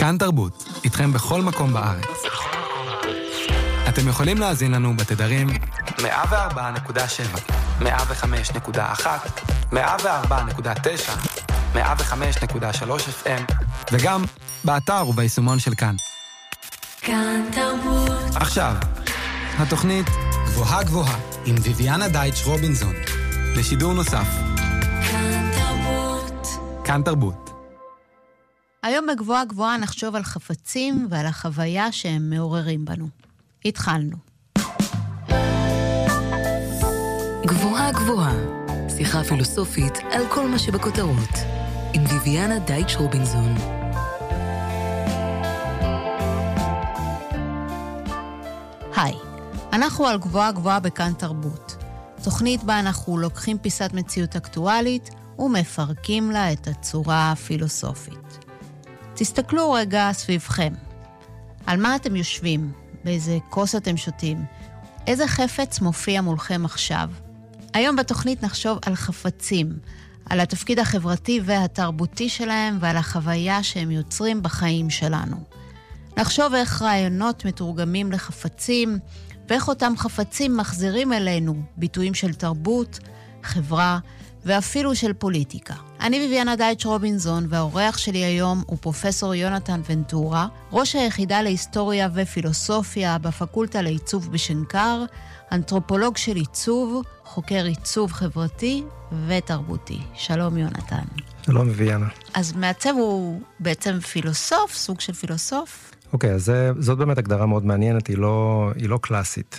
כאן תרבות, איתכם בכל מקום בארץ. אתם יכולים להאזין לנו בתדרים 104.7, 105.1, 104.9, 105.3 FM, וגם באתר וביישומון של כאן. כאן תרבות. עכשיו, התוכנית גבוהה גבוהה עם ויביאנה דייטש רובינזון, לשידור נוסף. כאן תרבות. כאן תרבות. היום בגבוהה גבוהה נחשוב על חפצים ועל החוויה שהם מעוררים בנו. התחלנו. גבוהה גבוהה, שיחה פילוסופית על כל מה שבכותרות, עם ויביאנה דייטש רובינזון. היי, אנחנו על גבוהה גבוהה בכאן תרבות. תוכנית בה אנחנו לוקחים פיסת מציאות אקטואלית ומפרקים לה את הצורה הפילוסופית. תסתכלו רגע סביבכם. על מה אתם יושבים? באיזה כוס אתם שותים? איזה חפץ מופיע מולכם עכשיו? היום בתוכנית נחשוב על חפצים, על התפקיד החברתי והתרבותי שלהם ועל החוויה שהם יוצרים בחיים שלנו. נחשוב איך רעיונות מתורגמים לחפצים, ואיך אותם חפצים מחזירים אלינו ביטויים של תרבות, חברה ואפילו של פוליטיקה. אני ויביאנה דייטש רובינזון, והאורח שלי היום הוא פרופסור יונתן ונטורה, ראש היחידה להיסטוריה ופילוסופיה בפקולטה לעיצוב בשנקר, אנתרופולוג של עיצוב, חוקר עיצוב חברתי ותרבותי. שלום יונתן. שלום ויביאנה. אז מעצב הוא בעצם פילוסוף, סוג של פילוסוף? אוקיי, אז זאת באמת הגדרה מאוד מעניינת, היא לא קלאסית.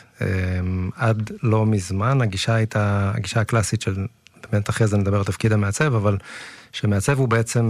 עד לא מזמן הגישה הייתה, הגישה הקלאסית של, באמת אחרי זה נדבר על תפקיד המעצב, אבל שמעצב הוא בעצם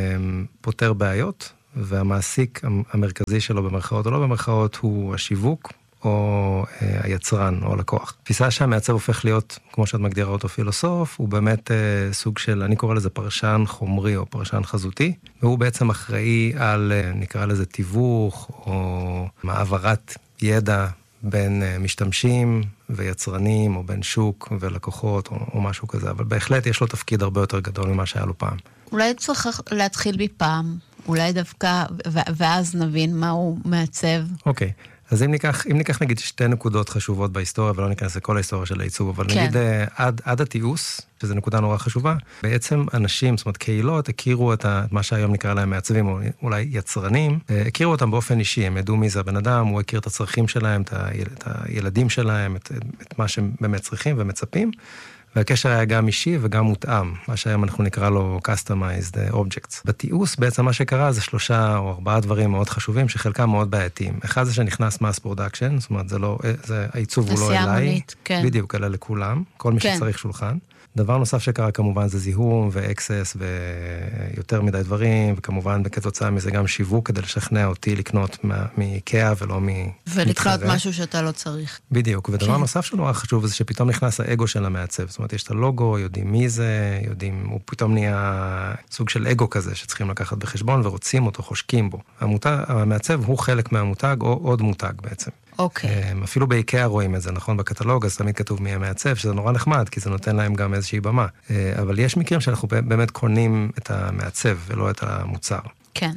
פותר בעיות, והמעסיק המרכזי שלו במרכאות או לא במרכאות הוא השיווק, או היצרן, או הלקוח. תפיסה שהמעצב הופך להיות, כמו שאת מגדירה אותו פילוסוף, הוא באמת סוג של, אני קורא לזה פרשן חומרי או פרשן חזותי, והוא בעצם אחראי על, נקרא לזה תיווך, או מעברת ידע בין משתמשים ויצרנים, או בין שוק ולקוחות, או משהו כזה, אבל בהחלט יש לו תפקיד הרבה יותר גדול ממה שהיה לו פעם. אולי צריך להתחיל בפעם, אולי דווקא, ואז נבין מה הוא מעצב. אוקיי. אז אם ניקח נגיד שתי נקודות חשובות בהיסטוריה, ולא ניכנס לכל ההיסטוריה של העיצוב, אבל כן. נגיד עד התיעוש, שזו נקודה נורא חשובה, בעצם אנשים, זאת אומרת קהילות, הכירו את מה שהיום נקרא להם מעצבים, או אולי יצרנים, הכירו אותם באופן אישי, הם ידעו מי זה הבן אדם, הוא הכיר את הצרכים שלהם, את הילדים שלהם, את מה שהם באמת צריכים ומצפים, והקשר היה גם אישי וגם מותאם, מה שהיום אנחנו נקרא לו customized objects. בתיעוש בעצם מה שקרה זה 3 או 4 דברים מאוד חשובים, שחלקם מאוד בעייתיים. אחד זה שנכנס mass production, זאת אומרת, העיצוב הוא לא אליי, כן. בדיוק, אלא לכולם, כל מי שצריך שולחן. דבר נוסף שקרה כמובן זה זיהום ואקסס ויותר מדי דברים, וכמובן כתוצאה מזה גם שיווק כדי לשכנע אותי לקנות מאיקאה ולא ולקנות משהו שאתה לא צריך. בדיוק, ודבר נוסף שנורא חשוב זה שפתאום נכנס האגו של המעצב, זאת אומרת יש את הלוגו, יודעים מי זה, יודעים, הוא פתאום נהיה סוג של אגו כזה שצריכים לקחת בחשבון ורוצים אותו, חושקים בו. המעצב הוא חלק מהמותג או עוד מותג בעצם. אוקיי. אפילו באיקאה רואים את זה, נכון? בקטלוג, אז תמיד כתוב מי המעצב, שזה נורא נחמד, כי זה נותן להם גם איזושהי במה. אבל יש מקרים שאנחנו באמת קונים את המעצב, ולא את המוצר. כן.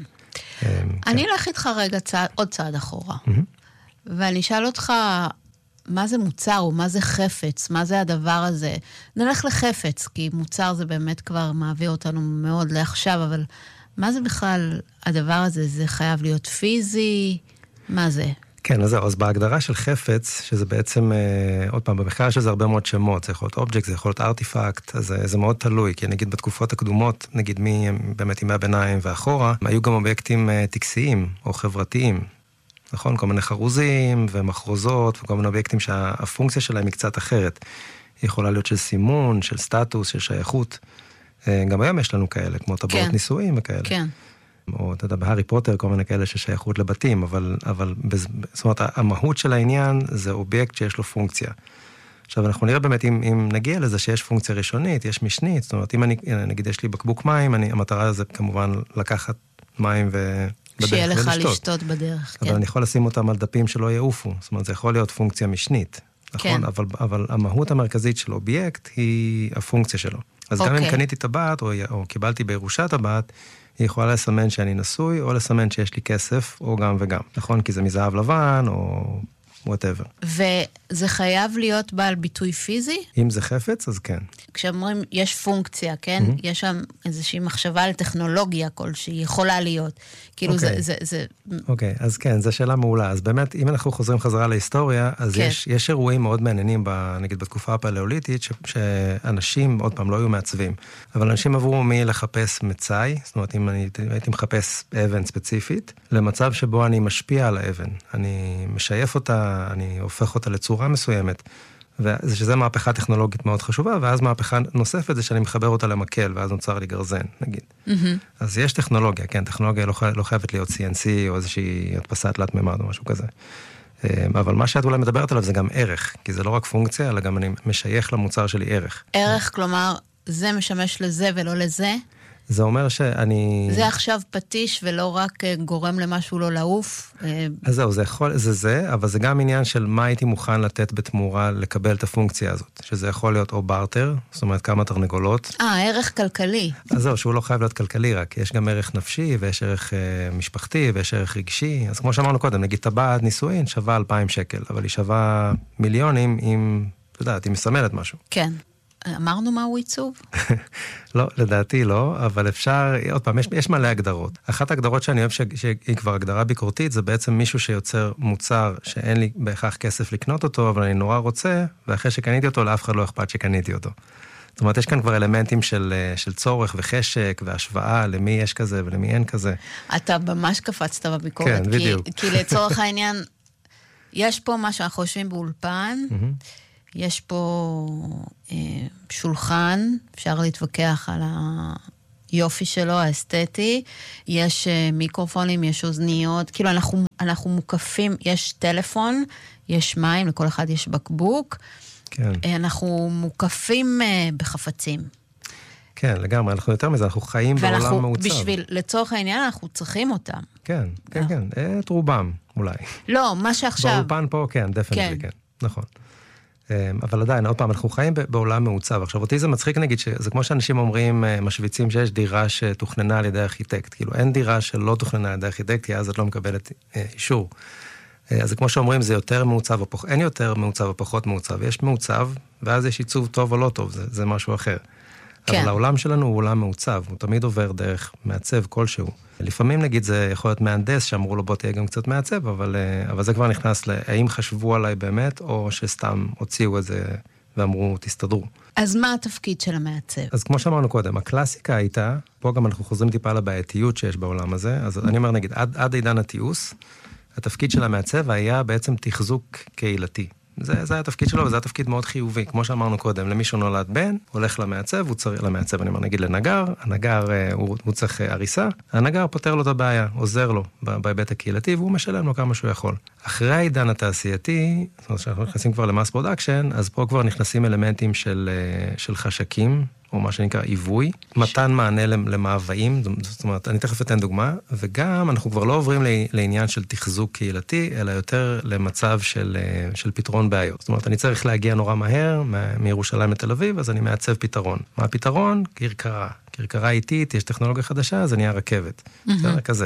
אני אלך איתך רגע עוד צעד אחורה. ואני אשאל אותך, מה זה מוצר, או מה זה חפץ? מה זה הדבר הזה? נלך לחפץ, כי מוצר זה באמת כבר מעביר אותנו מאוד לעכשיו, אבל מה זה בכלל הדבר הזה? זה חייב להיות פיזי? מה זה? כן, אז זהו, אז בהגדרה של חפץ, שזה בעצם, עוד פעם, במחקר שזה הרבה מאוד שמות, זה יכול להיות אובייקט, זה יכול להיות ארטיפקט, אז זה מאוד תלוי, כי נגיד בתקופות הקדומות, נגיד באמת ימי הביניים ואחורה, היו גם אובייקטים טקסיים או חברתיים, נכון? כל מיני חרוזים ומחרוזות, וכל מיני אובייקטים שהפונקציה שלהם היא קצת אחרת. היא יכולה להיות של סימון, של סטטוס, של שייכות. גם היום יש לנו כאלה, כמו טבעות נישואים וכאלה. כן. או אתה יודע, בהארי פוטר, כל מיני כאלה ששייכות לבתים, אבל זאת אומרת, המהות של העניין זה אובייקט שיש לו פונקציה. עכשיו, אנחנו נראה באמת, אם נגיע לזה שיש פונקציה ראשונית, יש משנית, זאת אומרת, אם נגיד יש לי בקבוק מים, המטרה זה כמובן לקחת מים בדרך שיהיה לך לשתות בדרך, אבל אני יכול לשים אותם על דפים שלא יעופו, זאת אומרת, זה יכול להיות פונקציה משנית. נכון? כן. אבל המהות המרכזית של אובייקט היא הפונקציה שלו. אז גם אם קניתי טבעת, או קיבלתי בירושה טבעת, היא יכולה לסמן שאני נשוי, או לסמן שיש לי כסף, או גם וגם. נכון? כי זה מזהב לבן, או whatever. וזה חייב להיות בעל ביטוי פיזי? אם זה חפץ, אז כן. כשאומרים, יש פונקציה, כן? יש שם איזושהי מחשבה על טכנולוגיה כלשהי, יכולה להיות. כאילו זה... אוקיי, אז כן, זו שאלה מעולה. אז באמת, אם אנחנו חוזרים חזרה להיסטוריה, אז יש אירועים מאוד מעניינים, נגיד בתקופה הפלאוליתית, שאנשים, עוד פעם, לא היו מעצבים. אבל אנשים עברו מלחפש מצאי, זאת אומרת, אם אני הייתי מחפש אבן ספציפית, למצב שבו אני משפיע על האבן. אני משייף אותה, אני הופך אותה לצורה מסוימת. ושזה מהפכה טכנולוגית מאוד חשובה, ואז מהפכה נוספת זה שאני מחבר אותה למקל, ואז נוצר לי גרזן, נגיד. אז יש טכנולוגיה, כן, טכנולוגיה לא חייבת להיות CNC, או איזושהי הדפסת תלת ממד או משהו כזה. אבל מה שאת אולי מדברת עליו זה גם ערך, כי זה לא רק פונקציה, אלא גם אני משייך למוצר שלי ערך. ערך, כלומר, זה משמש לזה ולא לזה? זה אומר שאני... זה עכשיו פטיש ולא רק גורם למשהו לא לעוף? אז זהו, זה, אבל זה גם עניין של מה הייתי מוכן לתת בתמורה לקבל את הפונקציה הזאת. שזה יכול להיות או בארטר, זאת אומרת כמה תרנגולות. ערך כלכלי. אז זהו, שהוא לא חייב להיות כלכלי רק. יש גם ערך נפשי ויש ערך משפחתי ויש ערך רגשי. אז כמו שאמרנו קודם, נגיד טבעת נישואין שווה 2,000 שקל, אבל היא שווה מיליונים אם, אתה יודעת, היא מסמלת משהו. כן. אמרנו מהו עיצוב? לא, לדעתי לא, אבל אפשר, עוד פעם, יש מלא הגדרות. אחת ההגדרות שאני אוהב שהיא כבר הגדרה ביקורתית, זה בעצם מישהו שיוצר מוצר שאין לי בהכרח כסף לקנות אותו, אבל אני נורא רוצה, ואחרי שקניתי אותו, לאף אחד לא אכפת שקניתי אותו. זאת אומרת, יש כאן כבר אלמנטים של צורך וחשק והשוואה למי יש כזה ולמי אין כזה. אתה ממש קפצת בביקורת. כן, בדיוק. כי לצורך העניין, יש פה מה שאנחנו חושבים באולפן, יש פה שולחן, אפשר להתווכח על היופי שלו, האסתטי, יש מיקרופונים, יש אוזניות, כאילו אנחנו מוקפים, יש טלפון, יש מים, לכל אחד יש בקבוק, כן. אנחנו מוקפים בחפצים. כן, לגמרי, אנחנו יותר מזה, אנחנו חיים בעולם מעוצב. בשביל, לצורך העניין, אנחנו צריכים אותם. כן, כן, כן, את רובם, אולי. לא, מה שעכשיו... באולפן פה, כן, דפנטלי, כן, נכון. אבל עדיין, עוד פעם, אנחנו חיים בעולם מעוצב. עכשיו, אותי זה מצחיק, נגיד, שזה כמו שאנשים אומרים, משוויצים שיש דירה שתוכננה על ידי ארכיטקט. כאילו, אין דירה שלא תוכננה על ידי ארכיטקט, כי אז את לא מקבלת אישור. אז זה כמו שאומרים, זה יותר מעוצב או פחות, אין יותר מעוצב או פחות מעוצב. יש מעוצב, ואז יש עיצוב טוב או לא טוב, זה משהו אחר. כן. אבל העולם שלנו הוא עולם מעוצב, הוא תמיד עובר דרך מעצב כלשהו. לפעמים נגיד זה יכול להיות מהנדס שאמרו לו בוא תהיה גם קצת מעצב, אבל זה כבר נכנס האם חשבו עליי באמת, או שסתם הוציאו את זה ואמרו תסתדרו. אז מה התפקיד של המעצב? אז כמו שאמרנו קודם, הקלאסיקה הייתה, פה גם אנחנו חוזרים טיפה לבעייתיות שיש בעולם הזה, אז אני אומר נגיד, עד עידן התיעוש, התפקיד של המעצב היה בעצם תחזוק קהילתי. זה היה התפקיד שלו, וזה היה תפקיד מאוד חיובי. כמו שאמרנו קודם, למי שנולד בן, הולך למעצב, הוא צריך, למעצב, אני אומר, נגיד לנגר, הנגר, הוא צריך הריסה, הנגר פותר לו את הבעיה, עוזר לו בהיבט הקהילתי, והוא משלם לו כמה שהוא יכול. אחרי העידן התעשייתי, זאת אומרת, שאנחנו נכנסים כבר למאס פרודקשן, אז פה כבר נכנסים אלמנטים של חשקים, או מה שנקרא עיווי, מתן מענה למאוויים, זאת אומרת, אני תכף אתן דוגמה, וגם אנחנו כבר לא עוברים לעניין של תחזוק קהילתי, אלא יותר למצב של פתרון בעיות. זאת אומרת, אני צריך להגיע נורא מהר, מירושלים לתל אביב, אז אני מעצב פתרון. מה הפתרון? כרכרה. כרכרה איטית, יש טכנולוגיה חדשה, אז אני הרכבת. זה כזה.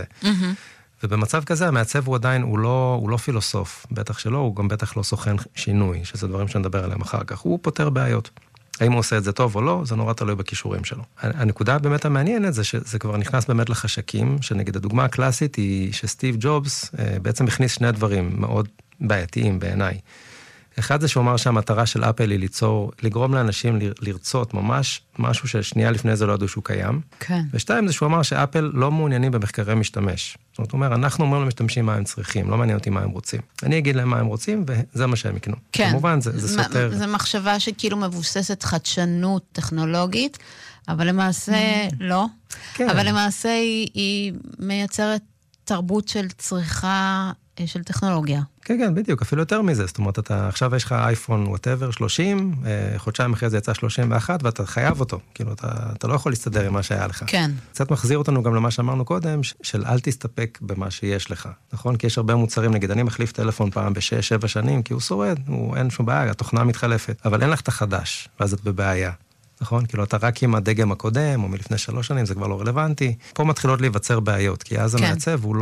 ובמצב כזה, המעצב הוא עדיין, הוא לא פילוסוף, בטח שלא, הוא גם בטח לא סוכן שינוי, שזה דברים שנדבר עליהם אחר כך. הוא פותר בעיות. האם הוא עושה את זה טוב או לא, זה נורא תלוי בכישורים שלו. הנקודה באמת המעניינת זה שזה כבר נכנס באמת לחשקים, שנגיד הדוגמה הקלאסית היא שסטיב ג'ובס בעצם הכניס שני דברים מאוד בעייתיים בעיניי. אחד זה שהוא אמר שהמטרה של אפל היא לגרום לאנשים לרצות ממש משהו ששנייה לפני זה לא ידעו שהוא קיים. כן. ושתיים זה שהוא אמר שאפל לא מעוניינים במחקרי משתמש. זאת אומרת, אנחנו אומרים למשתמשים מה הם צריכים, לא מעניין אותי מה הם רוצים. אני אגיד להם מה הם רוצים, וזה מה שהם יקנו. כן. כמובן, זה סותר. זה מחשבה שכאילו מבוססת חדשנות טכנולוגית, אבל למעשה לא. כן. אבל למעשה היא מייצרת תרבות של צריכה של טכנולוגיה. כן, כן, בדיוק, אפילו יותר מזה. זאת אומרת, עכשיו יש לך אייפון, whatever, 30, חודשיים אחרי זה יצא 31, ואתה חייב אותו. כאילו, אתה לא יכול להסתדר עם מה שהיה לך. כן. קצת מחזיר אותנו גם למה שאמרנו קודם, של אל תסתפק במה שיש לך. נכון? כי יש הרבה מוצרים, נגיד, אני מחליף טלפון פעם ב6-7 שנים, כי הוא שורד, אין שום בעיה, התוכנה מתחלפת. אבל אין לך את החדש, ואז את בבעיה. נכון? כאילו, אתה רק עם הדגם הקודם, או מלפני 3 שנים, זה כבר לא רלוונטי. פה מתחילות להיווצר בעיות, כי אז המעצב הוא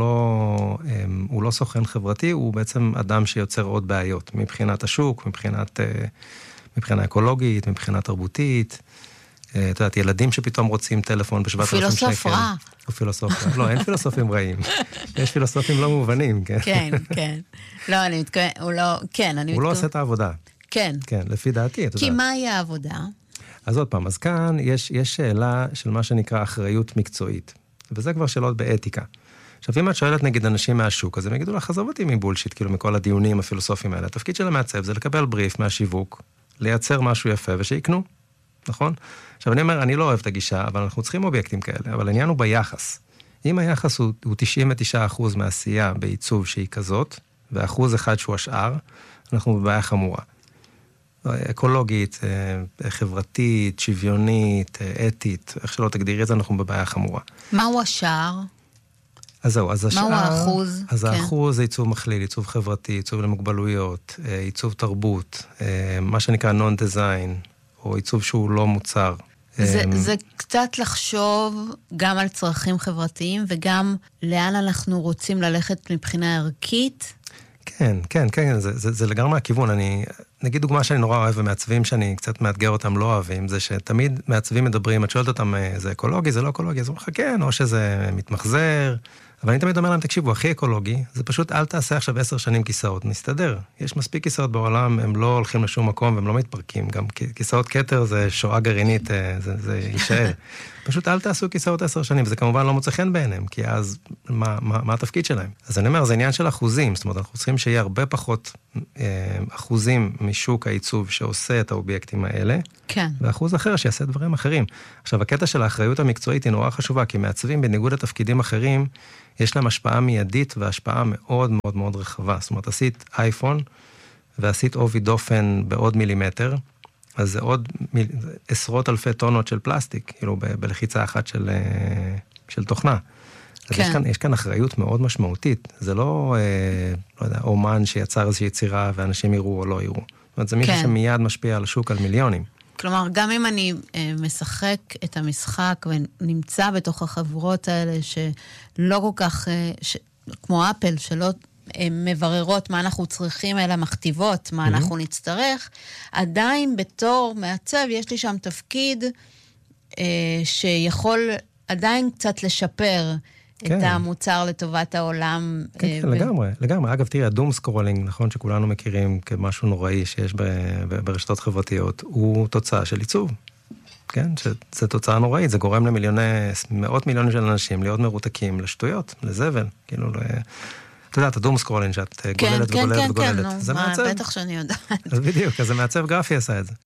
לא סוכן חברתי, הוא בעצם אדם שיוצר עוד בעיות, מבחינת השוק, מבחינה אקולוגית, מבחינה תרבותית. אתה יודעת, ילדים שפתאום רוצים טלפון ב7,000 שקל. הוא פילוסוף רע. הוא פילוסוף רע. לא, אין פילוסופים רעים. יש פילוסופים לא מובנים, כן. כן, כן. לא, אני מתכוון, הוא לא, כן, אני הוא לא עושה את העבודה. כן. כן, לפי דעתי, אתה יודע. כי מהי העבודה? אז עוד פעם, אז כאן יש שאלה של מה שנקרא אחריות מקצועית, וזה כבר שאלות באתיקה. עכשיו, אם את שואלת נגיד אנשים מהשוק, אז הם יגידו לך, עזוב אותי מבולשיט, כאילו מכל הדיונים הפילוסופיים האלה. התפקיד של המעצב זה לקבל בריף מהשיווק, לייצר משהו יפה ושיקנו, נכון? עכשיו, אני אומר, אני לא אוהב את הגישה, אבל אנחנו צריכים אובייקטים כאלה, אבל העניין הוא ביחס. אם היחס הוא 99% מהעשייה בעיצוב שהיא כזאת, ו1% שהוא השאר, אנחנו בבעיה חמורה. אקולוגית, חברתית, שוויונית, אתית, איך שלא תגדירי את זה, אנחנו בבעיה חמורה. מהו השער? אז זהו, אז השער... מהו האחוז? אז האחוז זה עיצוב מכליל, עיצוב חברתי, עיצוב למוגבלויות, עיצוב תרבות, מה שנקרא non-design, או עיצוב שהוא לא מוצר. זה קצת לחשוב גם על צרכים חברתיים, וגם לאן אנחנו רוצים ללכת מבחינה ערכית. כן, כן, כן, זה לגמרי הכיוון. נגיד דוגמה שאני נורא אוהב, ומעצבים שאני קצת מאתגר אותם לא אוהבים, זה שתמיד מעצבים מדברים, את שואלת אותם, זה אקולוגי, זה לא אקולוגי, אז הוא אומר, כן, או שזה מתמחזר, אבל אני תמיד אומר להם, תקשיבו, הכי אקולוגי, זה פשוט אל תעשה עכשיו 10 שנים כיסאות, נסתדר. יש מספיק כיסאות בעולם, הם לא הולכים לשום מקום, והם לא מתפרקים, גם כיסאות כתר זה שואה גרעינית, זה יישאר. פשוט אל תעשו כיסאות 10 שנים, וזה כמובן לא מוצא חן בעיניהם, כי אז מה התפקיד שלהם? אז אני אומר, זה עניין של אחוזים, זאת אומרת, אנחנו צריכים שיהיה הרבה פחות אחוזים משוק העיצוב שעושה את האובייקטים האלה, כן. ואחוז אחר שיעשה דברים אחרים. עכשיו, הקטע של האחריות המקצועית היא נורא חשובה, כי מעצבים בניגוד לתפקידים אחרים, יש להם השפעה מיידית והשפעה מאוד מאוד מאוד רחבה. זאת אומרת, עשית אייפון, ועשית עובי דופן בעוד מילימטר, אז זה עוד עשרות אלפי טונות של פלסטיק, כאילו בלחיצה אחת של תוכנה. אז כן. יש כאן אחריות מאוד משמעותית. זה לא יודע, אומן שיצר איזושהי יצירה ואנשים יראו או לא יראו. זאת אומרת, זה מישהו שמיד משפיע על השוק על מיליונים. כלומר, גם אם אני משחק את המשחק ונמצא בתוך החברות האלה שלא כל כך, כמו אפל, שלא מבררות מה אנחנו צריכים, אלא מכתיבות מה אנחנו נצטרך, עדיין בתור מעצב יש לי שם תפקיד שיכול עדיין קצת לשפר את המוצר לטובת העולם. כן, לגמרי. אגב, תראי, הדום סקרולינג, נכון, שכולנו מכירים כמשהו נוראי שיש ברשתות חברתיות, הוא תוצאה של עיצוב. כן, זה תוצאה נוראית, זה גורם מאות מיליונים של אנשים להיות מרותקים לשטויות, לזבל, כאילו, אתה יודעת, הדום סקרולינג שאת גוללת וגוללת וגוללת. זה מעצב. בטח שאני יודעת. אז בדיוק, אז המעצב גרפי עשה את זה.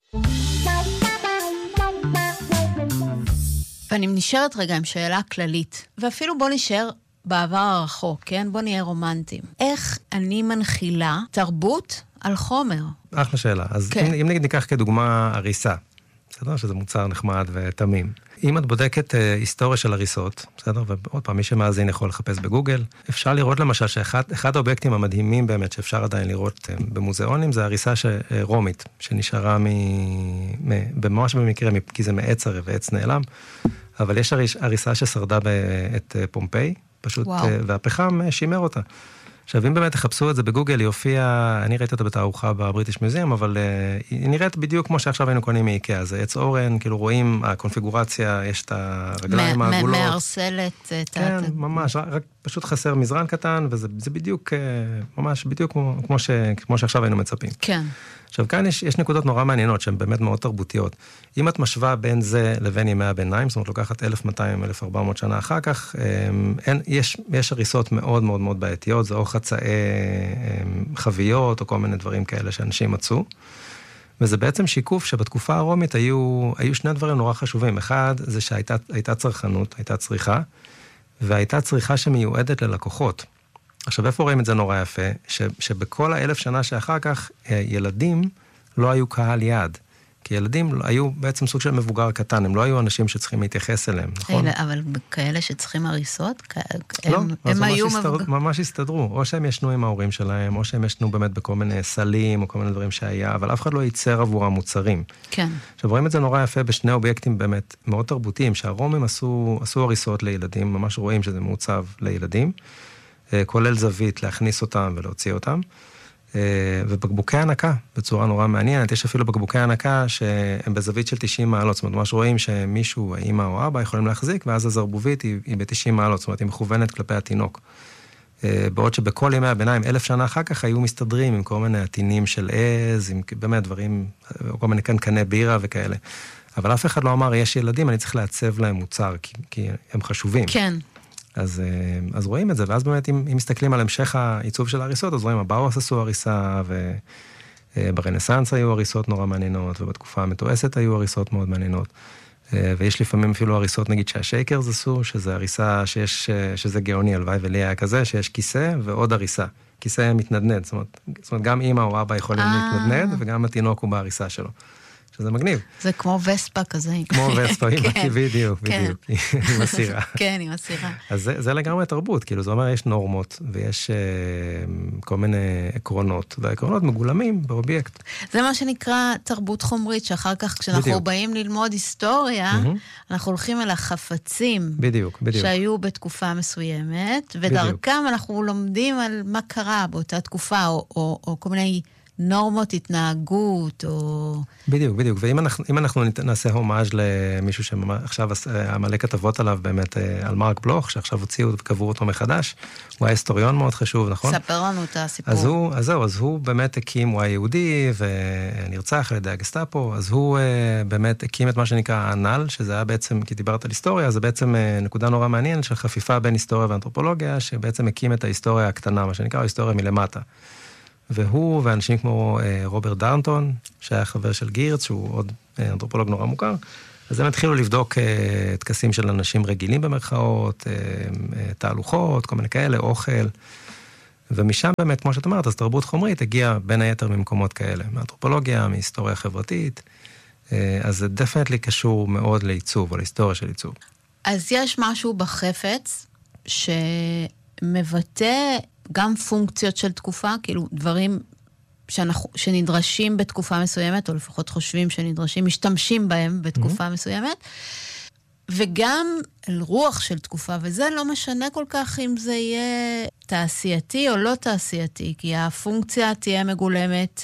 ואני נשארת רגע עם שאלה כללית, ואפילו בוא נשאר בעבר הרחוק, כן? בוא נהיה רומנטיים. איך אני מנחילה תרבות על חומר? אחלה שאלה. אז אם נגיד ניקח כדוגמה הריסה, בסדר? שזה מוצר נחמד ותמים. אם את בודקת היסטוריה של הריסות, בסדר? ועוד פעם, מי שמאזין יכול לחפש בגוגל, אפשר לראות למשל שאחד האובייקטים המדהימים באמת שאפשר עדיין לראות במוזיאונים, זה הריסה רומית, שנשארה ממש במקרה, כי זה מעץ הרי ועץ נעלם, אבל יש הריסה ששרדה את פומפיי, פשוט, והפחם שימר אותה. עכשיו, אם באמת תחפשו את זה בגוגל, היא הופיעה, אני ראיתי אותה בתערוכה בבריטיש מיוזיאום, אבל היא נראית בדיוק כמו שעכשיו היינו קונים מאיקאה. זה עץ אורן, כאילו רואים, הקונפיגורציה, יש את הרגליים העגולות. מהרסלת. כן, ממש, רק פשוט חסר מזרן קטן, וזה בדיוק, ממש בדיוק כמו שעכשיו היינו מצפים. כן. עכשיו, כאן יש נקודות נורא מעניינות, שהן באמת מאוד תרבותיות. אם את משווה בין זה לבין ימי הביניים, זאת אומרת, לוקחת 1200-1400 שנה אחר כך, יש הריסות מאוד מאוד מאוד בעייתיות, זה או חצאי חביות, או כל מיני דברים כאלה שאנשים מצאו. וזה בעצם שיקוף שבתקופה הרומית היו 2 דברים נורא חשובים. אחד, זה שהייתה צרכנות, הייתה צריכה, והייתה צריכה שמיועדת ללקוחות. עכשיו, איפה רואים את זה נורא יפה? שבכל 1000 שנה שאחר כך, ילדים לא היו קהל יעד. כי ילדים היו בעצם סוג של מבוגר קטן, הם לא היו אנשים שצריכים להתייחס אליהם, נכון? אבל כאלה שצריכים הריסות, לא, הם היו ממש הסתדרו, או שהם ישנו עם ההורים שלהם, או שהם ישנו באמת בכל מיני סלים, או כל מיני דברים שהיה, אבל אף אחד לא ייצר עבורם מוצרים. כן. עכשיו, רואים את זה נורא יפה בשני אובייקטים באמת מאוד תרבותיים, שהרומים עשו הריסות לילדים, ממש רואים שזה מעוצב לילדים, כולל זווית להכניס אותם ולהוציא אותם, ובקבוקי הנקה, בצורה נורא מעניינת, יש אפילו בקבוקי הנקה שהם בזווית של 90 מעלות, זאת אומרת, ממש רואים שמישהו, האמא או אבא, יכולים להחזיק, ואז הזרבובית היא ב-90 מעלות, זאת אומרת, היא מכוונת כלפי התינוק. בעוד שבכל ימי הביניים, 1000 שנה אחר כך, היו מסתדרים עם כל מיני עטינים של עז, עם באמת דברים, כל מיני קנקני בירה וכאלה. אבל אף אחד לא אמר, יש ילדים, אני צריך לעצב להם מוצר, כי הם חשובים. כן. אז רואים את זה, ואז באמת אם מסתכלים על המשך העיצוב של ההריסות, אז רואים, הבאוס עשו הריסה, וברנסנס היו הריסות נורא מעניינות, ובתקופה המתועסת היו הריסות מאוד מעניינות, ויש לפעמים אפילו הריסות, נגיד שהשייקרס עשו, שזה הריסה שזה גאוני, הלוואי ולי היה כזה, שיש כיסא ועוד הריסה. כיסא מתנדנד, זאת אומרת, גם אמא או אבא יכולים להתנדנד, וגם התינוק הוא בהריסה שלו. שזה מגניב. זה כמו וספה כזה. כמו וספה, בדיוק, עם הסירה. כן, עם הסירה. אז זה לגמרי תרבות, כאילו זה אומר, יש נורמות, ויש כל מיני עקרונות, והעקרונות מגולמים באובייקט. זה מה שנקרא תרבות חומרית, שאחר כך כשאנחנו באים ללמוד היסטוריה, אנחנו הולכים אל החפצים. בדיוק. שהיו בתקופה מסוימת, ודרכם אנחנו לומדים על מה קרה באותה תקופה, או כל מיני נורמות התנהגות, או... בדיוק. ואם אנחנו נעשה הומאז' למישהו שעכשיו המלא כתבות עליו באמת על מרק בלוך, שעכשיו הוציאו וקבעו אותו מחדש, הוא היה היסטוריון מאוד חשוב, נכון? ספר לנו את הסיפור. אז הוא באמת הקים, הוא היה יהודי ונרצח על ידי הגסטאפו, אז הוא באמת הקים את מה שנקרא האנל, שזה היה בעצם, כי דיברת על היסטוריה, זה בעצם נקודה נורא מעניינת של חפיפה בין היסטוריה ואנתרופולוגיה, שבעצם הקים את ההיסטוריה הקטנה, מה שנקרא היסטוריה מלמטה. והוא ואנשים כמו רוברט דרנטון, שהיה חבר של גירץ, שהוא עוד אנתרופולוג נורא מוכר, אז הם התחילו לבדוק תקסים של אנשים רגילים במרכאות, תהלוכות, כל מיני כאלה, אוכל, ומשם באמת, כמו שאת אומרת, אז תרבות חומרית הגיעה בין היתר ממקומות כאלה, מאנתרופולוגיה, מהיסטוריה חברתית, אז זה דפנטלי קשור מאוד לעיצוב, או להיסטוריה של עיצוב. אז יש משהו בחפץ שמבטא גם פונקציות של תקופה, כאילו דברים שנדרשים בתקופה מסוימת, או לפחות חושבים שנדרשים, משתמשים בהם בתקופה מסוימת, וגם רוח של תקופה, וזה לא משנה כל כך אם זה יהיה תעשייתי או לא תעשייתי, כי הפונקציה תהיה מגולמת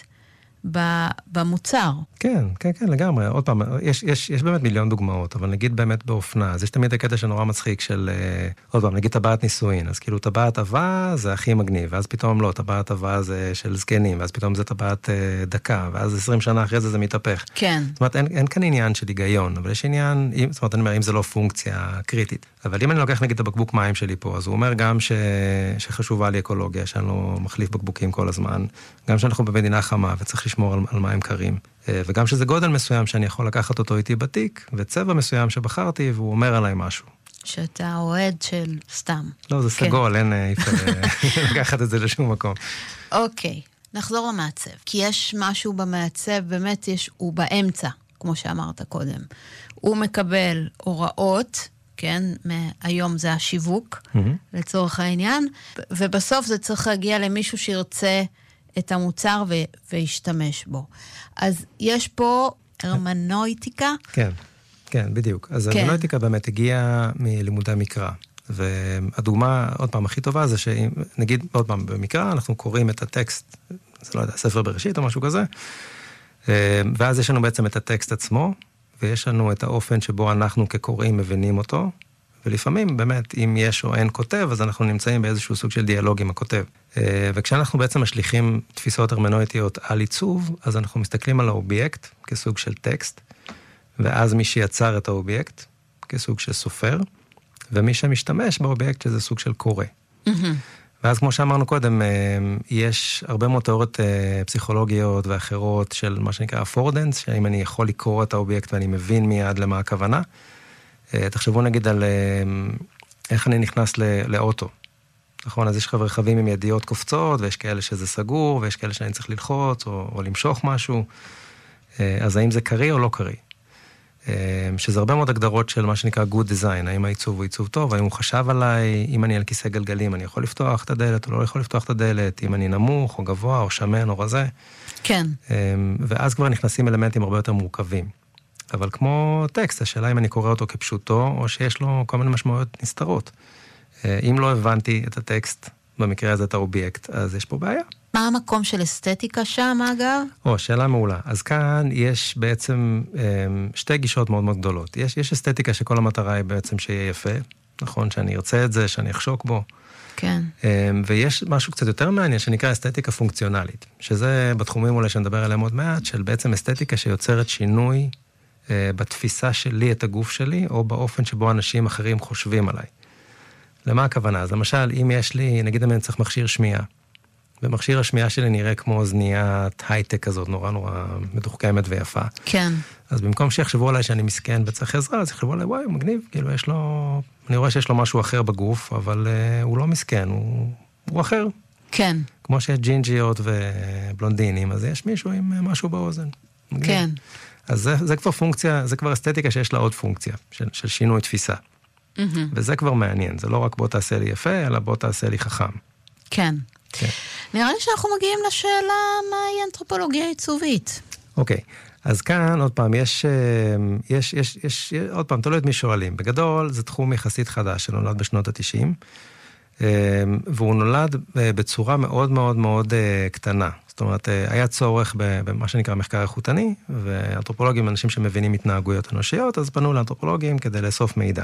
במוצר. כן, לגמרי. עוד פעם, יש באמת מיליון דוגמאות, אבל נגיד באמת באופנה, אז יש תמיד הקטע שנורא מצחיק של, עוד פעם, נגיד טבעת נישואין, אז כאילו טבעת אהבה זה הכי מגניב, ואז פתאום לא, טבעת אהבה זה של זקנים, ואז פתאום זה טבעת דקה, ואז 20 שנה אחרי זה מתהפך. כן. זאת אומרת, אין כאן עניין של היגיון, אבל יש עניין, זאת אומרת, אני אומר, אם זה לא פונקציה קריטית. אבל אם אני לוקח נגיד את הבקבוק מים שלי פה, אז הוא אומר גם שחשובה לי אקולוגיה, שאני לא מחליף בקבוקים כל הזמן, גם שאנחנו במדינה חמה וצריך לשמור על מים קרים, וגם שזה גודל מסוים שאני יכול לקחת אותו איתי בתיק, וצבע מסוים שבחרתי, והוא אומר עליי משהו. שאתה אוהד של סתם. לא, זה סגול, אין לקחת את זה לשום מקום. אוקיי, נחזור למעצב. כי יש משהו במעצב, באמת הוא באמצע, כמו שאמרת קודם. הוא מקבל הוראות, כן, היום זה השיווק, לצורך העניין, ובסוף זה צריך להגיע למישהו שירצה את המוצר וישתמש בו. אז יש פה הרמנויטיקה. כן, בדיוק. אז הרמנויטיקה באמת הגיעה מלימודי מקרא. והדוגמה, עוד פעם, הכי טובה זה שנגיד, עוד פעם, במקרא אנחנו קוראים את הטקסט, זה לא יודע, ספר בראשית או משהו כזה, ואז יש לנו בעצם את הטקסט עצמו, ויש לנו את האופן שבו אנחנו כקוראים מבינים אותו, ולפעמים באמת, אם יש או אין כותב, אז אנחנו נמצאים באיזשהו סוג של דיאלוג עם הכותב. וכשאנחנו בעצם משליכים תפיסות הרמנויטיות על עיצוב, אז אנחנו מסתכלים על האובייקט כסוג של טקסט, ואז מי שיצר את האובייקט כסוג של סופר, ומי שמשתמש באובייקט שזה סוג של קורא. ואז כמו שאמרנו קודם, יש הרבה מאוד תיאוריות פסיכולוגיות ואחרות של מה שנקרא אפורדנס, שאם אני יכול לקרוא את האובייקט ואני מבין מיד למה הכוונה, תחשבו נגיד על איך אני נכנס לאוטו. נכון, אז יש רכבים עם ידיות קופצות, ויש כאלה שזה סגור, ויש כאלה שאני צריך ללחוץ, או למשוך משהו. אז האם זה קרי או לא קרי? שזה הרבה מאוד הגדרות של מה שנקרא good design, האם העיצוב הוא עיצוב טוב, האם הוא חשב עליי, אם אני על כיסא גלגלים, אני יכול לפתוח את הדלת או לא יכול לפתוח את הדלת, אם אני נמוך או גבוה או שמן או רזה. כן. ואז כבר נכנסים אלמנטים הרבה יותר מורכבים. אבל כמו טקסט, השאלה אם אני קורא אותו כפשוטו, או שיש לו כל מיני משמעויות נסתרות. אם לא הבנתי את הטקסט, במקרה הזה את האובייקט, אז יש פה בעיה. מה המקום של אסתטיקה שם, אגב? שאלה מעולה. אז כאן יש בעצם שתי גישות מאוד מאוד גדולות. יש אסתטיקה שכל המטרה היא בעצם שיהיה יפה, נכון? שאני ארצה את זה, שאני אחשוק בו. כן. ויש משהו קצת יותר מעניין שנקרא אסתטיקה פונקציונלית, שזה בתחומים אולי שנדבר עליהם עוד מעט, של בעצם אסתטיקה שיוצרת שינוי בתפיסה שלי את הגוף שלי, או באופן שבו אנשים אחרים חושבים עליי. למה הכוונה? אז למשל, אם יש לי, נגיד אני צריך מכשיר שמיעה, ומכשיר השמיעה שלי נראה כמו אוזניית הייטק כזאת, נורא נורא מתוחכמת ויפה. כן. אז במקום שיחשבו עליי שאני מסכן וצריך עזרה, אז יחשבו עליי, וואי, מגניב, כאילו יש לו, אני רואה שיש לו משהו אחר בגוף, אבל הוא לא מסכן, הוא אחר. כן. כמו שיש ג'ינג'יות ובלונדינים, אז יש מישהו עם משהו באוזן. מגניב. כן. אז זה כבר פונקציה, זה כבר אסתטיקה שיש לה עוד פונקציה, של שינוי תפיסה. וזה כבר מעניין, זה לא רק בוא תעשה לי יפה, אלא בוא תעשה לי חכם. כן. נראה לי שאנחנו מגיעים לשאלה מהי אנתרופולוגיה עיצובית. אוקיי, אז כאן עוד פעם, יש עוד פעם, תלוי את מי שואלים. בגדול, זה תחום יחסית חדש, שנולד בשנות ה-90, והוא נולד בצורה מאוד מאוד מאוד קטנה. זאת אומרת, היה צורך במה שנקרא מחקר איכותני, ואנתרופולוגים, אנשים שמבינים התנהגויות אנושיות, אז פנו לאנתרופולוגים כדי לאסוף מידע.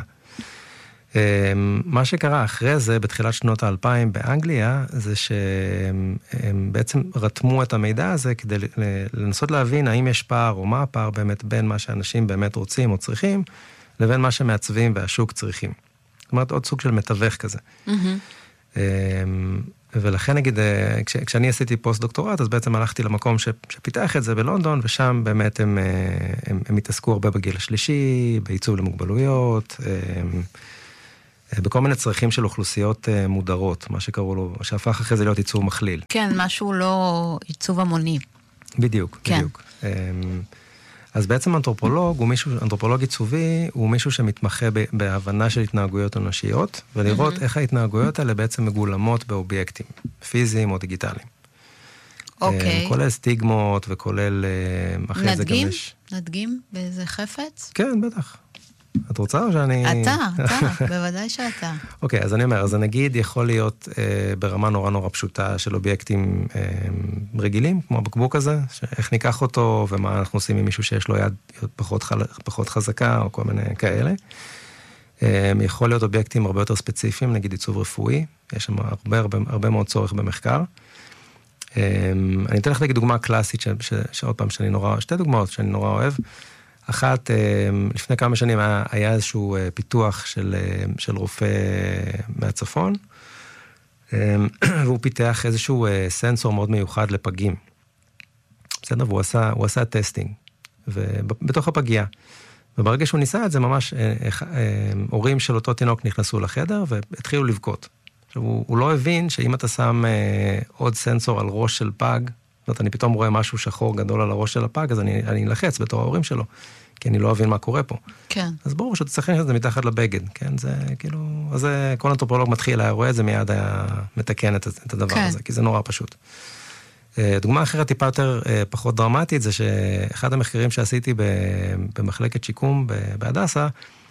מה שקרה אחרי זה, בתחילת שנות ה-2000 באנגליה, זה שהם בעצם רתמו את המידע הזה כדי לנסות להבין האם יש פער או מה הפער באמת בין מה שאנשים באמת רוצים או צריכים, לבין מה שמעצבים והשוק צריכים. זאת אומרת, עוד סוג של מתווך כזה. ולכן נגיד, כשאני עשיתי פוסט-דוקטורט, אז בעצם הלכתי למקום שפיתח את זה בלונדון, ושם באמת הם התעסקו הרבה בגיל השלישי, בעיצוב למוגבלויות, בכל מיני צרכים של אוכלוסיות מודרות, מה שקראו לו, שהפך אחרי זה להיות עיצוב מכליל. כן, משהו לא עיצוב המוני. בדיוק, כן. בדיוק. אז בעצם אנתרופולוג עיצובי, הוא מישהו שמתמחה בהבנה של התנהגויות אנושיות, ולראות איך ההתנהגויות האלה בעצם מגולמות באובייקטים, פיזיים או דיגיטליים. אוקיי. כולל סטיגמות וכולל אחרי זה גם יש... נדגים באיזה חפץ? כן, בטח. את רוצה או שאני... אתה, בוודאי שאתה. אוקיי, אז אני אומר, אז הנגיד יכול להיות ברמה נורא נורא פשוטה של אובייקטים רגילים, כמו הבקבוק הזה, איך ניקח אותו ומה אנחנו עושים עם מישהו שיש לו יד פחות חזקה או כל מיני כאלה. יכול להיות אובייקטים הרבה יותר ספציפיים, נגיד עיצוב רפואי, יש שם הרבה מאוד צורך במחקר. אני אתן לך נגיד דוגמה קלאסית, שעוד פעם שתי דוגמאות שאני נורא אוהב. אחת, לפני כמה שנים היה איזשהו פיתוח של רופא מהצפון, והוא פיתח איזשהו סנסור מאוד מיוחד לפגים. בסדר, והוא עשה טסטינג, בתוך הפגייה. וברגע שהוא ניסה את זה, ממש הורים של אותו תינוק נכנסו לחדר והתחילו לבכות. עכשיו, הוא לא הבין שאם אתה שם עוד סנסור על ראש של פג, זאת אומרת, אני פתאום רואה משהו שחור גדול על הראש של הפג, אז אני אלחץ בתור ההורים שלו, כי אני לא אבין מה קורה פה. כן. אז ברור שאתה צריך להכניס את זה מתחת לבגד, כן? זה כאילו, אז כל אנתרופולוג מתחיל, היה רואה את זה, מיד היה מתקן את הדבר הזה, כי זה נורא פשוט. דוגמה אחרת טיפה יותר פחות דרמטית, זה שאחד המחקרים שעשיתי במחלקת שיקום בהדסה,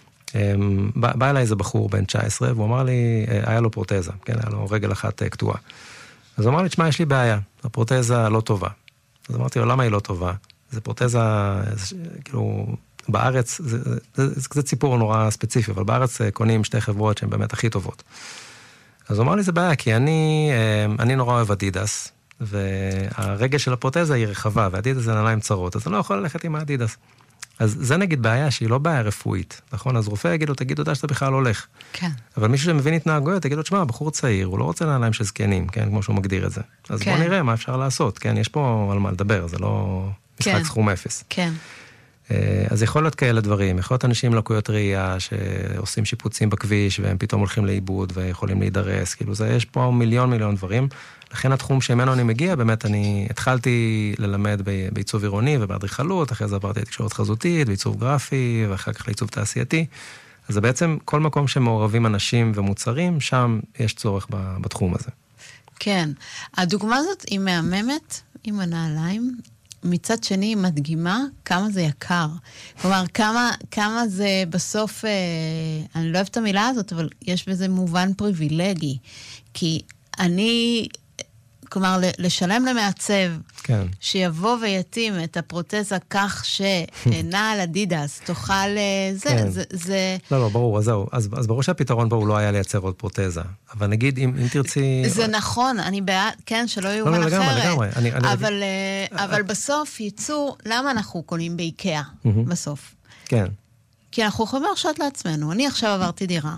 בא אליי איזה בחור בן 19, והוא אמר לי, היה לו פרוטזה, כן? היה לו רגל אחת קטועה. אז הוא אמר לי, תשמע, יש לי בעיה, הפרוטזה לא טובה. אז אמרתי לו, למה היא לא טובה? זה פרוטזה, כאילו, בארץ, זה ציפור נורא ספציפי, אבל בארץ קונים שתי חברות שהן באמת הכי טובות. אז הוא אמר לי, זה בעיה, כי אני נורא אוהב אדידס, והרגל של הפרוטזה היא רחבה, ואדידס זה נעליים צרות, אז אני לא יכול ללכת עם האדידס. אז זה נגיד בעיה שהיא לא בעיה רפואית, נכון? אז רופא יגיד לו, תגיד תודה שאתה בכלל הולך. כן. אבל מישהו שמבין התנהגויות, תגיד לו, תשמע, בחור צעיר, הוא לא רוצה נעליים של זקנים, כן? כמו שהוא מגדיר את זה. אז בוא נראה מה אפשר לעשות, כן? יש פה על מה לדבר, זה לא משחק סכום אפס. כן. אז יכול להיות כאלה דברים, יכול להיות אנשים עם לקויות ראייה שעושים שיפוצים בכביש והם פתאום הולכים לאיבוד ויכולים להידרס, כאילו יש פה מיליון דברים. לכן התחום שממנו אני מגיע, באמת אני התחלתי ללמד בעיצוב עירוני ובאדריכלות, אחרי זה עברתי לתקשורת חזותית, בעיצוב גרפי ואחר כך לעיצוב תעשייתי. אז זה בעצם כל מקום שמעורבים אנשים ומוצרים, שם יש צורך בתחום הזה. כן, הדוגמה הזאת היא מהממת עם הנעליים, מצד שני היא מדגימה כמה זה יקר. כלומר, כמה זה בסוף, אני לא אוהבת את המילה הזאת, אבל יש בזה מובן פריבילגי. כי כלומר, לשלם למעצב, כן. שיבוא ויתאים את הפרוטזה כך שנעל אדידס תוכל כן. זה... לא, ברור, אז זהו. אז ברור שהפתרון פה הוא לא היה לייצר עוד פרוטזה. אבל נגיד, אם תרצי... זה נכון, אני בעד, כן, שלא יאומן אחרת. אבל בסוף ייצור, למה אנחנו קונים באיקאה בסוף? כן. כי אנחנו יכולים להרשות לעצמנו. אני עכשיו עברתי דירה,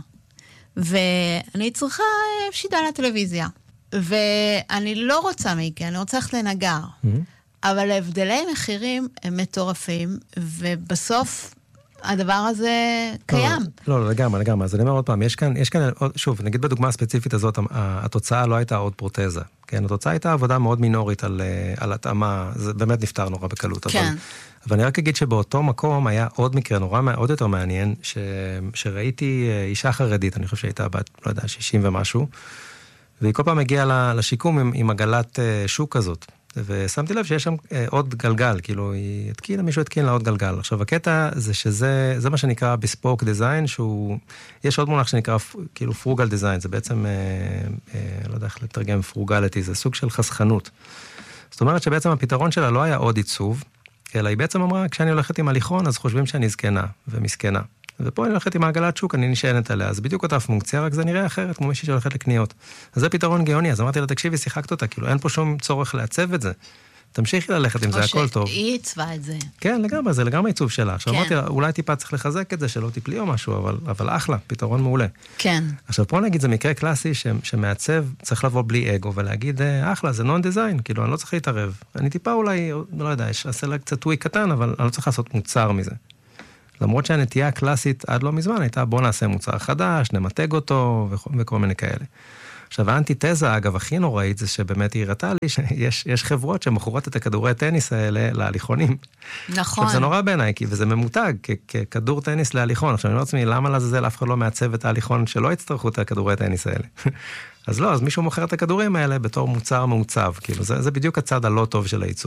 ואני צריכה שידה לטלוויזיה. ואני לא רוצה מאיקאה, אני רוצה ללכת לנגר. אבל ההבדלי מחירים הם מטורפים, ובסוף הדבר הזה קיים. לא, לגמרי. אז אני אומר עוד פעם, יש כאן, שוב, נגיד בדוגמה הספציפית הזאת, התוצאה לא הייתה עוד פרוטזה. כן, התוצאה הייתה עבודה מאוד מינורית על התאמה, זה באמת נפתר נורא בקלות. כן. אבל אני רק אגיד שבאותו מקום היה עוד מקרה נורא, עוד יותר מעניין, שראיתי אישה חרדית, אני חושב שהייתה בת, לא יודע, 60 ומשהו, והיא כל פעם הגיעה לשיקום עם עגלת שוק כזאת. ושמתי לב שיש שם עוד גלגל, כאילו מישהו התקין לה עוד גלגל. עכשיו, הקטע זה שזה מה שנקרא בספוק דיזיין, יש עוד מונח שנקרא כאילו פרוגל דיזיין, זה בעצם, לא יודע איך לתרגם פרוגליטי, זה סוג של חסכנות. זאת אומרת שבעצם הפתרון שלה לא היה עוד עיצוב, אלא היא בעצם אמרה, כשאני הולכת עם הליכון, אז חושבים שאני זקנה ומסכנה. ופה אני הולכת עם העגלת שוק, אני נשענת עליה, אז בדיוק אותה פונקציה, רק זה נראה אחרת, כמו מישהי שהולכת לקניות. אז זה פתרון גאוני, אז אמרתי לה, תקשיבי, שיחקת אותה, כאילו אין פה שום צורך לעצב את זה. תמשיכי ללכת עם זה, הכל טוב. או שהיא עיצבה את זה. כן, לגמרי, זה לגמרי עיצוב שלה. עכשיו אמרתי לה, אולי טיפה צריך לחזק את זה, שלא תיפלי או משהו, אבל אחלה, פתרון מעולה. כן. עכשיו פה נגיד, זה מקרה קלאסי שמעצב צריך לבוא בלי אגו ולהגיד, אחלה, זה נון דיזיין, כאילו אני לא צריך להתערב. אני טיפה אולי, לא יודע, אעשה לה קצת טוויק קטן, אבל אני לא צריך לעשות מוצר מזה. למרות שהנטייה הקלאסית עד לא מזמן הייתה, בוא נעשה מוצר חדש, נמתג אותו וכל מיני כאלה. עכשיו, האנטיתזה, אגב, הכי נוראית, זה שבאמת היא הראתה לי שיש חברות שמוכרות את הכדורי טניס האלה להליכונים. נכון. עכשיו, זה נורא בעיניי, וזה ממותג ככדור טניס להליכון. עכשיו, אני אומר לעצמי, למה לזלזל אף אחד לא מעצב את ההליכון שלא יצטרכו את הכדורי טניס האלה? אז לא, אז מישהו מוכר את הכדורים האלה בתור מוצר מעוצב. כאילו, זה בדיוק הצד הלא טוב של הייצור.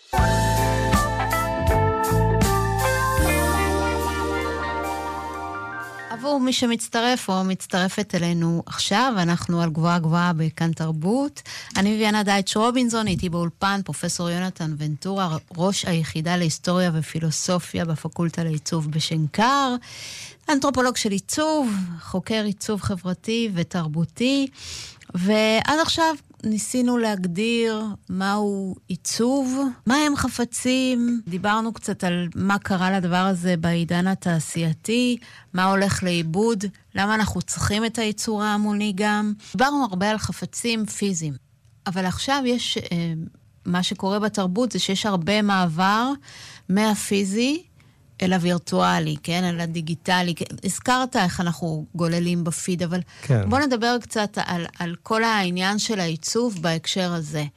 עבור מי שמצטרף או מצטרפת אלינו עכשיו, אנחנו על גבוהה גבוהה בכאן תרבות. אני ויאנה דייטש רובינזון, איתי באולפן, פרופסור יונתן ונטורה, ראש היחידה להיסטוריה ופילוסופיה בפקולטה לעיצוב בשנקר, אנתרופולוג של עיצוב, חוקר עיצוב חברתי ותרבותי, ועד עכשיו ניסינו להגדיר מהו עיצוב, מה הם חפצים, דיברנו קצת על מה קרה לדבר הזה בעידן התעשייתי, מה הולך לאיבוד, למה אנחנו צריכים את הייצור ההמוני גם. דיברנו הרבה על חפצים פיזיים, אבל עכשיו יש, מה שקורה בתרבות זה שיש הרבה מעבר מהפיזי אל הווירטואלי, כן? אל הדיגיטלי. הזכרת איך אנחנו גוללים בפיד, אבל כן. בוא נדבר קצת על כל העניין של העיצוב בהקשר הזה,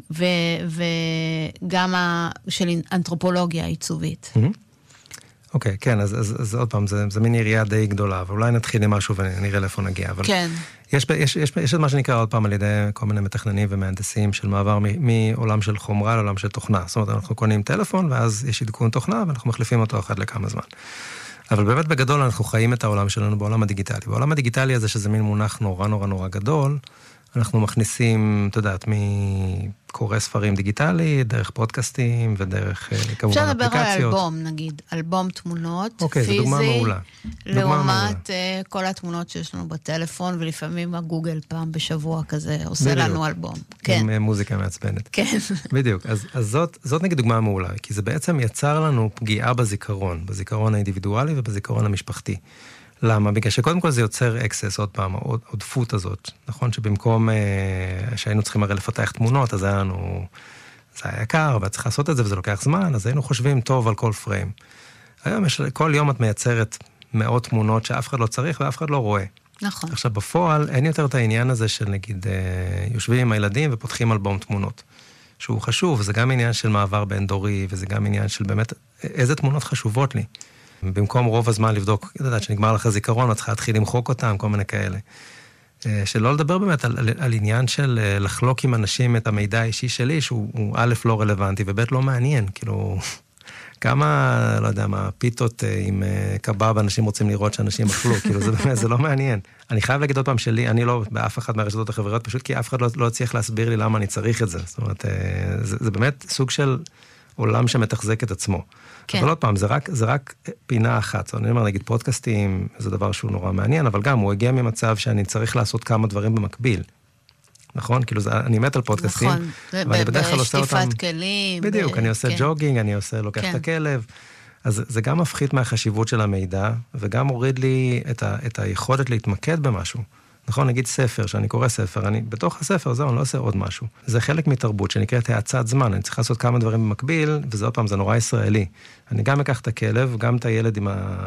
וגם של אנתרופולוגיה עיצובית. אוקיי, כן, אז עוד פעם, זה מין יריעה די גדולה, ואולי נתחיל עם משהו ונראה לאיפה נגיע. אבל כן. יש את מה שנקרא עוד פעם על ידי כל מיני מתכננים ומהנדסים של מעבר מעולם של חומרה לעולם של תוכנה. זאת אומרת, אנחנו קונים טלפון, ואז יש עדכון תוכנה, ואנחנו מחליפים אותו אחת לכמה זמן. אבל באמת בגדול אנחנו חיים את העולם שלנו בעולם הדיגיטלי. בעולם הדיגיטלי הזה, שזה מין מונח נורא נורא נורא גדול, אנחנו מכניסים, אתה יודעת, מקורא ספרים דיגיטלי, דרך פודקאסטים ודרך כמובן אפליקציות. אפשר לדבר על אלבום, נגיד, אלבום תמונות, אוקיי, פיזי, זו דוגמה מעולה. לעומת כל התמונות שיש לנו בטלפון, ולפעמים הגוגל פעם בשבוע כזה עושה בדיוק. לנו אלבום. כן. עם מוזיקה מעצבנת. כן. בדיוק, אז זאת נגיד דוגמה מעולה, כי זה בעצם יצר לנו פגיעה בזיכרון האינדיבידואלי ובזיכרון המשפחתי. למה? בגלל שקודם כל זה יוצר אקסס, עוד פעם, עודפות הזאת. נכון שבמקום שהיינו צריכים הרי לפתח תמונות, אז היה לנו, זה היה יקר, ואת צריך לעשות את זה, וזה לוקח זמן, אז היינו חושבים טוב על כל פריים. היום כל יום את מייצרת מאות תמונות שאף אחד לא צריך ואף אחד לא רואה. נכון. עכשיו, בפועל אין יותר את העניין הזה של נגיד, יושבים עם הילדים ופותחים אלבום תמונות. שהוא חשוב, זה גם עניין של מעבר בין דורי, וזה גם עניין של באמת, איזה תמונות חשובות לי. במקום רוב הזמן לבדוק, יודעת, שנגמר לך זיכרון, את צריכה להתחיל למחוק אותם, כל מיני כאלה. שלא לדבר באמת על עניין של לחלוק עם אנשים את המידע האישי שלי, שהוא א' לא רלוונטי, וב' לא מעניין, כאילו, כמה, לא יודע מה, פיתות עם קבב, אנשים רוצים לראות שאנשים אכלו, כאילו, זה באמת, זה לא מעניין. אני חייב להגיד עוד פעם שלי, אני לא באף אחד מהרשתות החבריות, פשוט כי אף אחד לא צריך להסביר לי למה אני צריך את זה. זאת אומרת, זה באמת סוג של עולם שמתחזק את עצמו. כן. אבל עוד פעם, זה רק פינה אחת. אני אומר, נגיד, פודקאסטים, זה דבר שהוא נורא מעניין, אבל גם הוא הגיע ממצב שאני צריך לעשות כמה דברים במקביל. נכון? כאילו, אני מת על פודקאסטים, נכון, ואני בדרך כלל עושה אותם... בשטיפת כלים. בדיוק, אני עושה ג'וגינג, אני לוקח את הכלב. אז זה גם מפחית מהחשיבות של המידע, וגם הוריד לי את היכולת להתמקד במשהו. נכון, נגיד ספר, שאני קורא ספר, אני בתוך הספר, זהו, אני לא עושה עוד משהו. זה חלק מתרבות שנקראת האצת זמן, אני צריך לעשות כמה דברים במקביל, וזה עוד פעם, זה נורא ישראלי. אני גם אקח את הכלב, גם את הילד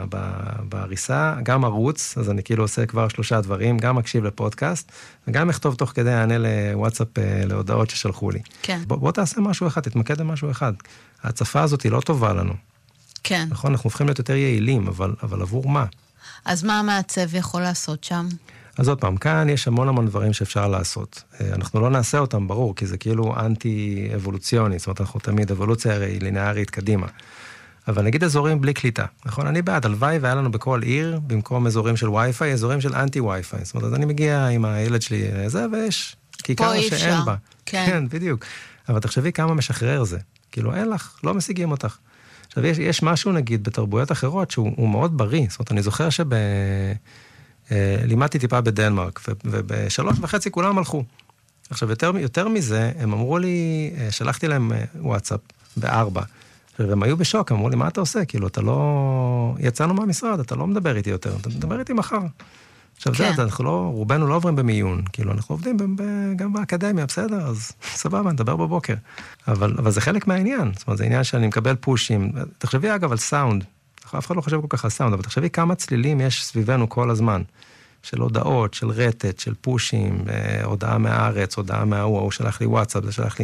בעריסה, גם ערוץ, אז אני כאילו עושה כבר 3 דברים, גם מקשיב לפודקאסט, וגם אכתוב תוך כדי הענה לוואטסאפ להודעות ששלחו לי. כן. בוא תעשה משהו אחד, תתמקד במשהו אחד. ההצפה הזאת היא לא טובה לנו. כן. נכון, אנחנו הופכים להיות יותר יעילים, אבל עבור מה? אז מה המעצב יכול לעשות שם? אז עוד פעם, כאן יש המון דברים שאפשר לעשות. אנחנו לא נעשה אותם, ברור, כי זה כאילו אנטי-אבולוציוני, זאת אומרת, אנחנו תמיד אבולוציה הרי לינארית קדימה. אבל נגיד אזורים בלי קליטה, נכון? אני בעד, הלוואי והיה לנו בכל עיר, במקום אזורים של וי-פיי, אזורים של אנטי-וי-פיי. זאת אומרת, אז אני מגיע עם הילד שלי, זה ויש כיכר שאין בה. כן, בדיוק. אבל תחשבי כמה משחרר זה. כאילו, אין לך, לא משיגים אותך. עכשיו, יש משהו, נגיד, בתרבויות אחרות, שהוא מאוד בריא. זאת אומרת, אני זוכר לימדתי טיפה בדנמרק, וב3.5 כולם הלכו. עכשיו, יותר מזה, הם אמרו לי, שלחתי להם וואטסאפ ב4, והם היו בשוק, אמרו לי, מה אתה עושה? כאילו, אתה לא... יצאנו מהמשרד, אתה לא מדבר איתי יותר, אתה מדבר איתי מחר. עכשיו, זה, אנחנו לא, רובנו לא עוברים במיון, כאילו, אנחנו עובדים גם באקדמיה, בסדר, אז סבבה, נדבר בבוקר. אבל זה חלק מהעניין, זאת אומרת, זה עניין שאני מקבל פושים. תחשבי, אגב, על סאונד. אף אחד לא חושב כל כך על סאונד, אבל תחשבי כמה צלילים יש סביבנו כל הזמן. של הודעות, של רטט, של פושים, הודעה מהארץ, הודעה מההוא, הוא שלח לי וואטסאפ, זה שלח לי